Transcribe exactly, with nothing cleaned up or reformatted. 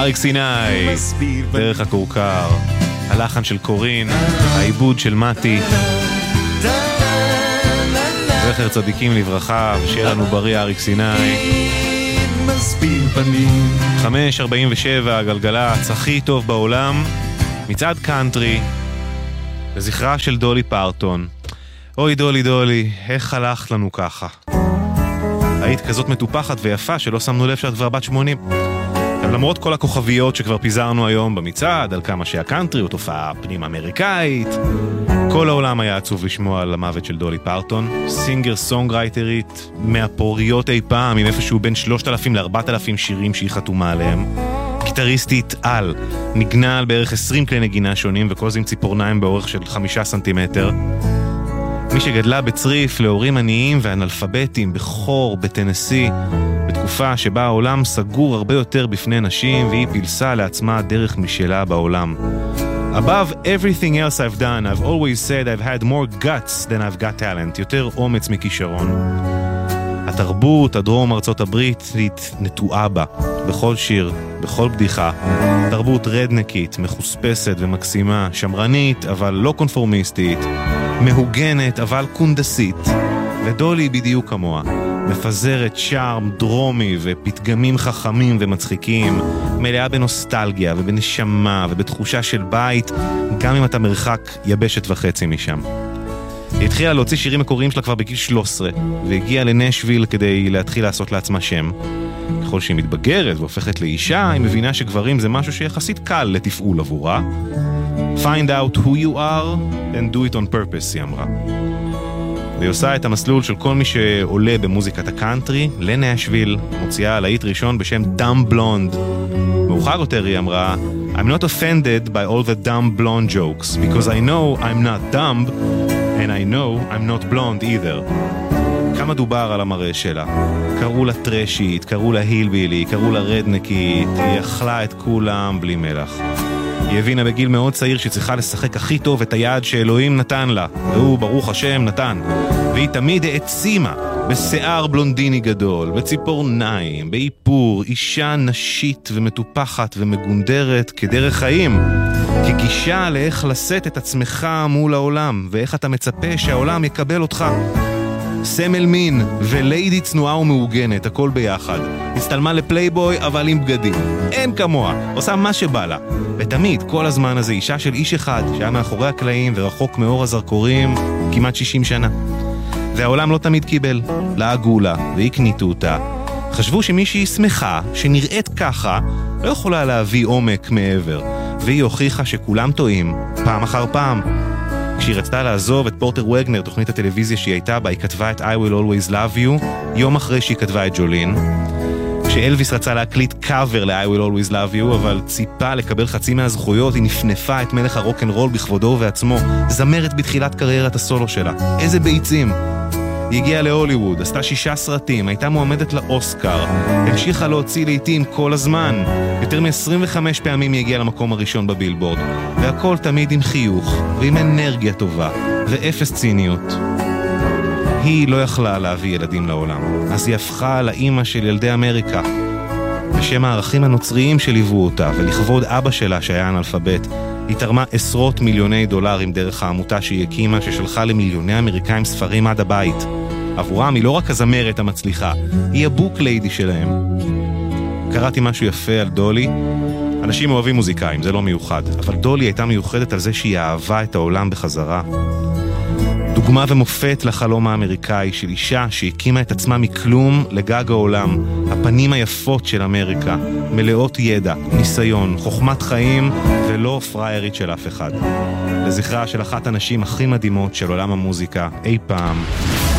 אריק סיני, דרך הכורכר, הלחן של קורין, העיבוד של מתי, זכר צדיקים לברכה, ושיהיה לנו בריא אריק סיני. חמש ארבעים ושבע, גלגלצ הכי טוב בעולם, מצעד קאנטרי, לזכרה של דולי פרטון. אוי דולי דולי, איך הלך לנו ככה? היית כזאת מטופחת ויפה שלא שמנו לב שאת כבר בת שמונים. למרות כל הכוכביות שכבר פיזרנו היום במצעד, על כמה שהקאנטרי הוא תופעה פנים אמריקאית, כל העולם היה עצוב לשמוע על המוות של דולי פרטון, סינגר סונגרייטרית מהפוריות אי פעם, עם איפשהו בין שלושת אלפים לארבעת אלפים שירים שהיא חתומה עליהם, גיטריסטית על, נגנה על בערך עשרים כלי נגינה שונים וכל זה עם ציפורניים באורך של חמישה סנטימטר. מי שגדלה בצריף להורים עניים ואנלפביתים בחור בטנסי, בתקופה שבה העולם סגור הרבה יותר בפני נשים והיא פילסה לעצמה דרך משלה בעולם. Above everything else I've done, I've always said I've had more guts than I've got talent, יותר אומץ מכישרון. התרבות, הדרום ארצות הברית, נטועה בה, בכל שיר, בכל בדיחה. תרבות רדנקית, מחוספסת ומקסימה, שמרנית אבל לא קונפורמיסטית, מהוגנת אבל קונדסית, ודולי בדיוק כמוה. מפזרת שרם דרומי ופתגמים חכמים ומצחיקים, מלאה בנוסטלגיה ובנשמה ובתחושה של בית, גם אם אתה מרחק יבשת וחצי משם. היא התחילה להוציא שירים מקוריים שלה כבר בגיל שלוש עשרה, והגיעה לנשוויל כדי להתחיל לעשות לעצמה שם. ככל שהיא מתבגרת והופכת לאישה, היא מבינה שגברים זה משהו שיחסית קל לתפעול עבורה. Find out who you are and do it on purpose, היא אמרה. והיא עושה את המסלול של כל מי שעולה במוזיקת הקאנטרי לנשוויל, מוציאה להיט ראשון בשם Dumb Blonde. מאוחר יותר היא אמרה, I'm not offended by all the dumb blonde jokes, because I know I'm not dumb, and I know I'm not blonde either. כמה דובר על המראה שלה. קראו לה טרשית, קראו לה הילבילי, קראו לה רדנקית, היא אכלה את כולם בלי מלח. היא הבינה בגיל מאוד צעיר שצריכה לשחק הכי טוב את היעד שאלוהים נתן לה, והוא ברוך השם נתן. והיא תמיד העצימה בשיער בלונדיני גדול, בציפורניים, באיפור, אישה נשית ומטופחת ומגונדרת כדרך חיים, כגישה לאיך לשאת את עצמך מול העולם, ואיך אתה מצפה שהעולם יקבל אותך. סמל מין וליידי צנועה ומעוגנת, הכל ביחד. הסתלמה לפלייבוי אבל עם בגדים, אין כמוה, עושה מה שבא לה. ותמיד, כל הזמן הזה, אישה של איש אחד שהיה מאחורי הקלעים ורחוק מאור הזרקורים כמעט שישים שנה. והעולם לא תמיד קיבל, לעגו לה והקניתו אותה. חשבו שמישהי שמחה, שנראית ככה, לא יכולה להביא עומק מעבר, והיא הוכיחה שכולם טועים, פעם אחר פעם. כשהיא רצתה לעזוב את פורטר וגנר, תוכנית הטלוויזיה שהיא הייתה בה, היא כתבה את I will always love you, יום אחרי שהיא כתבה את ג'ולין. כשאלוויס רצה להקליט קאבר ל-I will always love you, אבל ציפה לקבל חצי מהזכויות, היא נפנפה את מלך הרוק'נ'רול בכבודו ובעצמו, זמרת בתחילת קריירת הסולו שלה. איזה ביצים! היא הגיעה להוליווד, עשתה שישה סרטים, הייתה מועמדת לאוסקר, המשיכה להוציא לעיתים כל הזמן. יותר מ-עשרים וחמש פעמים היא הגיעה למקום הראשון בבילבורד, והכל תמיד עם חיוך, ועם אנרגיה טובה, ואפס ציניות. היא לא יכלה להביא ילדים לעולם, אז היא הפכה לאמא של ילדי אמריקה. בשם הערכים הנוצריים שליוו אותה, ולכבוד אבא שלה שהיה אנאלפבית, היא תרמה עשרות מיליוני דולרים דרך העמותה שהיא הקימה, ששלחה למיליוני אמריקאים ספרים עד הבית. עבורם היא לא רק הזמרת המצליחה, היא הבוק ליידי שלהם. קראתי משהו יפה על דולי. אנשים אוהבים מוזיקאים, זה לא מיוחד, אבל דולי הייתה מיוחדת על זה שהיא אהבה את העולם בחזרה. דוגמה ומופת לחלום האמריקאי של אישה שהקימה את עצמה מכלום לגג העולם, הפנים היפות של אמריקה, מלאות ידע, ניסיון, חוכמת חיים ולא פריירית של אף אחד. לזכרה של אחת הנשים הכי מדהימות של עולם המוזיקה אי פעם,